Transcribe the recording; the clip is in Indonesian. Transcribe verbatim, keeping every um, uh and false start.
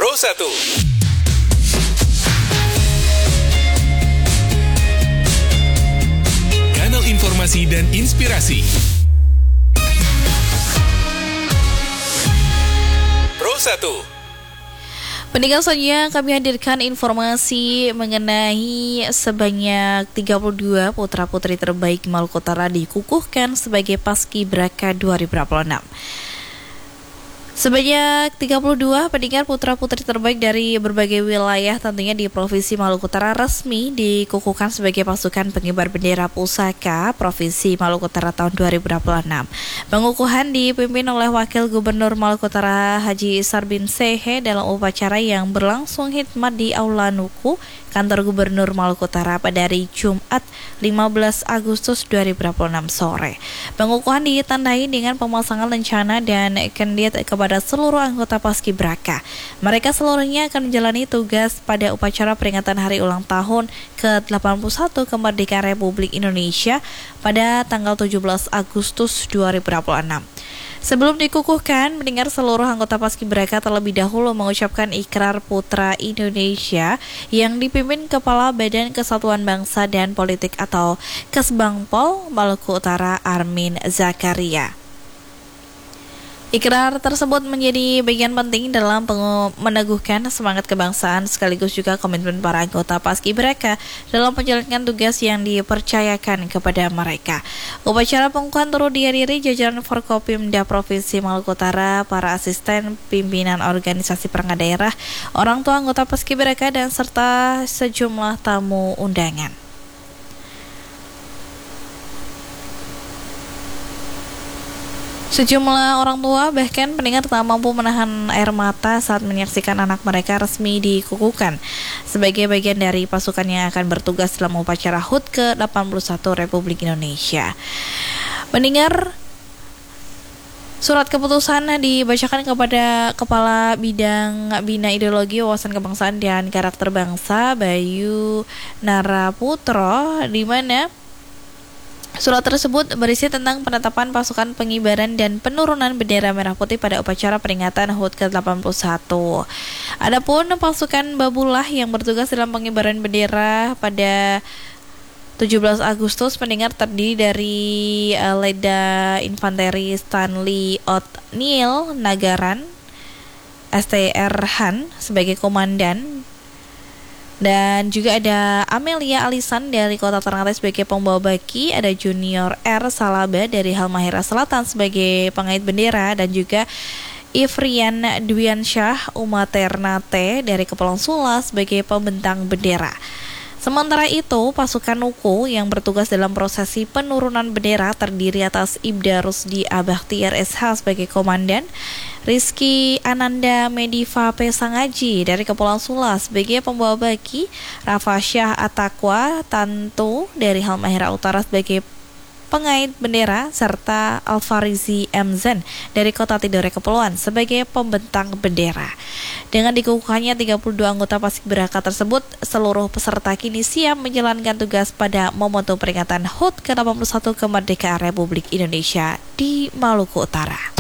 Pro satu. Kanal informasi dan inspirasi. Pro satu. Pendengar saja, kami hadirkan informasi mengenai sebanyak tiga puluh dua putra-putri terbaik Maluku Utara dikukuhkan sebagai Paskibraka dua ribu dua puluh enam. Sebanyak tiga puluh dua pendengar putra-putri terbaik dari berbagai wilayah tentunya di Provinsi Maluku Utara resmi dikukuhkan sebagai pasukan pengibar bendera pusaka Provinsi Maluku Utara tahun dua ribu dua puluh enam. Pengukuhan dipimpin oleh Wakil Gubernur Maluku Utara Haji Isar bin Sehe dalam upacara yang berlangsung khidmat di Aula Nuku, Kantor Gubernur Maluku Utara pada hari Jumat lima belas Agustus dua ribu dua puluh enam sore. Pengukuhan ditandai dengan pemasangan lencana dan kendit kepada seluruh anggota Paskibraka. Mereka seluruhnya akan menjalani tugas pada upacara peringatan hari ulang tahun ke delapan puluh satu kemerdekaan Republik Indonesia pada tanggal tujuh belas Agustus dua ribu dua puluh enam. Sebelum dikukuhkan, mendengar seluruh anggota Paskibraka terlebih dahulu mengucapkan ikrar Putra Indonesia yang dipimpin Kepala Badan Kesatuan Bangsa dan Politik atau Kesbangpol Maluku Utara Armin Zakaria. Ikrar tersebut menjadi bagian penting dalam meneguhkan semangat kebangsaan sekaligus juga komitmen para anggota Paskibraka dalam menjalankan tugas yang dipercayakan kepada mereka. Upacara pengukuhan turut dihadiri jajaran Forkopimda Provinsi Maluku Utara, para asisten pimpinan organisasi perangkat daerah, orang tua anggota Paskibraka dan serta sejumlah tamu undangan. Sejumlah orang tua bahkan pendengar tak mampu menahan air mata saat menyaksikan anak mereka resmi dikukuhkan sebagai bagian dari pasukan yang akan bertugas dalam upacara H U T ke delapan puluh satu Republik Indonesia. Pendengar, surat keputusan dibacakan kepada Kepala Bidang Bina Ideologi, Wawasan Kebangsaan dan Karakter Bangsa Bayu Naraputro, di mana surat tersebut berisi tentang penetapan pasukan pengibaran dan penurunan bendera merah putih pada upacara peringatan H U T ke delapan puluh satu. Adapun pasukan Babullah yang bertugas dalam pengibaran bendera pada tujuh belas Agustus pendengar terdiri dari uh, Leda Infanteri Stanley O'Neil Nagaran, S T R Han sebagai komandan, dan juga ada Amelia Alisan dari Kota Ternate sebagai pembawa baki, ada Junior R Salaba dari Halmahera Selatan sebagai pengait bendera, dan juga Ifrian Dwiansyah Umaternate dari Kepulauan Sula sebagai pembentang bendera. Sementara itu, pasukan Nuku yang bertugas dalam prosesi penurunan bendera terdiri atas Ibda Rusdi Abahtiar S H sebagai komandan, Rizky Ananda Mediva Pesangaji dari Kepulauan Sula sebagai pembawa baki, Rafasyah Atakwa Tantu dari Halmahera Utara sebagai pengait bendera, serta Alfarizi M Zen dari Kota Tidore Kepulauan sebagai pembentang bendera. Dengan dikukuhkannya tiga puluh dua anggota Paskibraka tersebut, seluruh peserta kini siap menjalankan tugas pada momentum peringatan H U T ke delapan puluh satu kemerdekaan Republik Indonesia di Maluku Utara.